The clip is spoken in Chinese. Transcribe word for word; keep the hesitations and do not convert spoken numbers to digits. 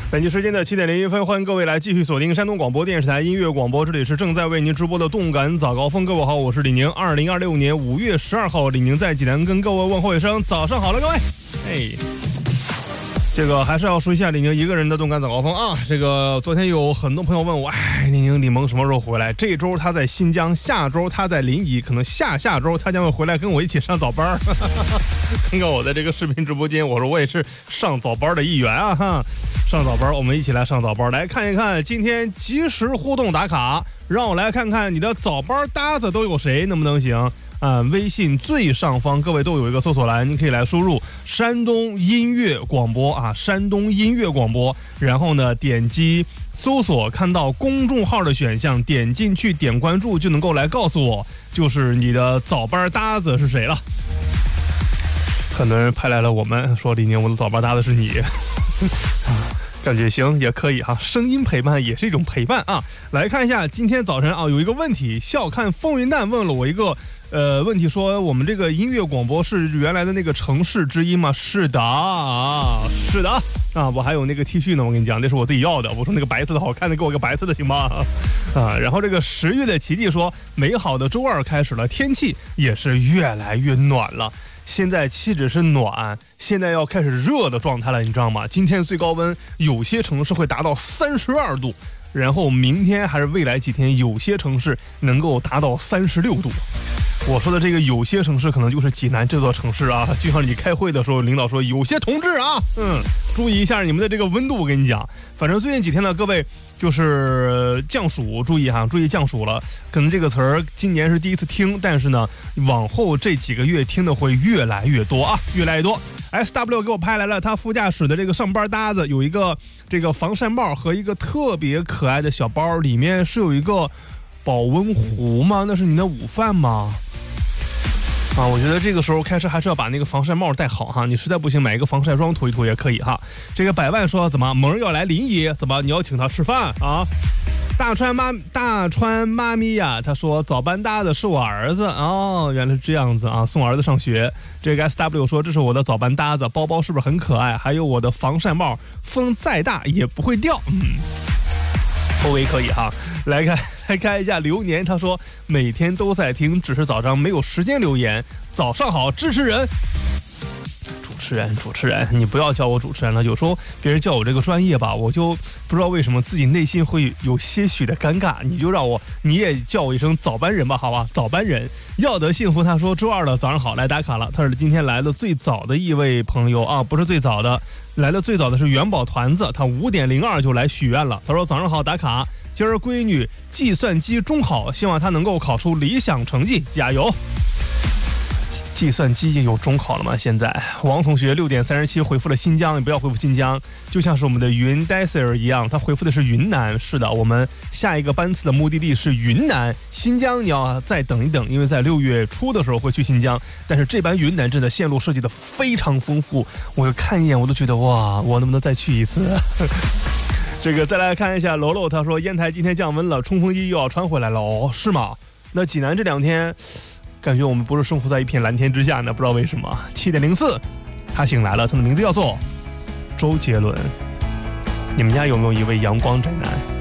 本期时间的七点零一分，欢迎各位来继续锁定山东广播电视台音乐广播，这里是正在为您直播的动感早高峰。各位好，我是李宁。二零二六年五月十二号，李宁在济南跟各位问候一声早上好了，各位。哎，这个还是要说一下李宁一个人的动感早高峰啊。这个昨天有很多朋友问我，哎，李宁李萌什么时候回来？这周他在新疆，下周他在临沂，可能下下周他将会回来跟我一起上早班。看看我的这个视频直播间，我说我也是上早班的一员啊哈。上早班，我们一起来上早班，来看一看今天即时互动打卡，让我来看看你的早班搭子都有谁，能不能行？啊，微信最上方各位都有一个搜索栏，你可以来输入山东音乐广播啊，山东音乐广播，然后呢点击搜索，看到公众号的选项，点进去点关注就能够来告诉我，就是你的早班搭子是谁了。很多人派来了我们说李宁，我的早班搭子是你。感觉行也可以哈，声音陪伴也是一种陪伴啊。来看一下今天早晨啊，有一个问题，笑看风云淡问了我一个呃问题，说我们这个音乐广播是原来的那个城市之音吗？是的啊，是的啊，我还有那个 T 恤呢，我跟你讲，那是我自己要的。我说那个白色的好看的，给我个白色的行吗？啊，然后这个十月的奇迹说，美好的周二开始了，天气也是越来越暖了。现在气质是暖，现在要开始热的状态了，你知道吗？今天最高温有些城市会达到三十二度，然后明天还是未来几天有些城市能够达到三十六度。我说的这个有些城市可能就是济南这座城市啊，就像你开会的时候领导说有些同志啊，嗯，注意一下你们的这个温度。我跟你讲，反正最近几天呢，各位就是降暑，注意哈，注意降暑了。可能这个词儿今年是第一次听，但是呢，往后这几个月听的会越来越多啊，越来越多。S W 给我拍来了他副驾驶的这个上班搭子，有一个这个防晒帽和一个特别可爱的小包，里面是有一个保温壶吗？那是你的午饭吗？啊，我觉得这个时候开车还是要把那个防晒帽戴好哈，你实在不行买一个防晒霜涂一涂也可以哈。这个百万说怎么萌儿要来临沂，怎么你要请他吃饭啊？大川妈大川妈咪呀，他说早班搭的是我儿子哦，原来是这样子啊，送儿子上学。这个 S W 说这是我的早班搭子，包包是不是很可爱？还有我的防晒帽，风再大也不会掉。嗯，后围可以哈。来看来看一下流年，他说每天都在听，只是早上没有时间留言。早上好，支持人。主持人，主持人，你不要叫我主持人了。有时候别人叫我这个专业吧，我就不知道为什么自己内心会有些许的尴尬。你就让我，你也叫我一声早班人吧，好吧？早班人，要得幸福。他说周二的早上好，来打卡了。他是今天来的最早的一位朋友啊，不是最早的，来的最早的是元宝团子，他五点零二就来许愿了。他说早上好，打卡。今儿闺女计算机中考，希望她能够考出理想成绩，加油。计算机也有中考了吗？现在王同学六点三十七回复了新疆，你不要回复新疆，就像是我们的云 Dacer 一样，他回复的是云南。是的，我们下一个班次的目的地是云南，新疆你要再等一等，因为在六月初的时候会去新疆。但是这班云南真的线路设计的非常丰富，我看一眼我都觉得哇，我能不能再去一次？这个再来看一下楼楼，他说烟台今天降温了，冲锋衣又要穿回来了。哦，是吗？那济南这两天感觉我们不是生活在一片蓝天之下呢，不知道为什么。七点零四，他醒来了，他的名字叫做周杰伦。你们家有没有一位阳光宅男？